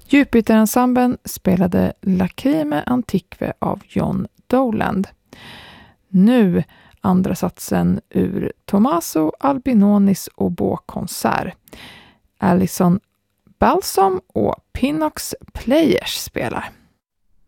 Jupiterensemblen spelade Lacrime Antiqua av John Dowland. Nu andra satsen ur Tommaso Albinonis oboekonsert. Alison Balsom och Pinnox Players spelar.